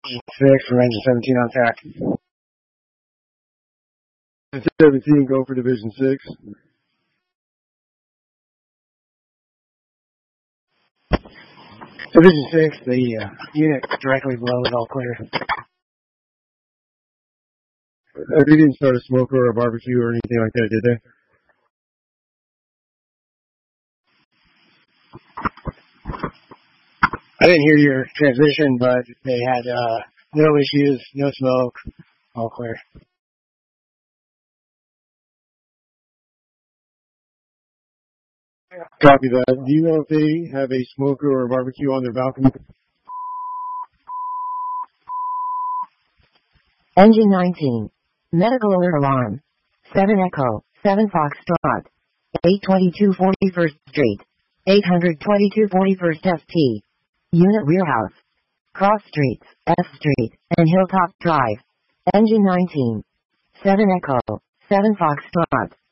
6 from engine 17 on track. 17, go for Division 6. Division 6, the unit directly below is all clear. They didn't start a smoke or a barbecue or anything like that, did they? I didn't hear your transmission, but they had no issues, no smoke, all clear. Copy that. Do you know if they have a smoker or a barbecue on their balcony? Engine 19. Medical alert alarm. 7 Echo, 7 Foxtrot. 822 41st Street. 822 41st ST. Unit Warehouse. Cross Streets, F Street, and Hilltop Drive. Engine 19. 7 Echo, 7 Foxtrot.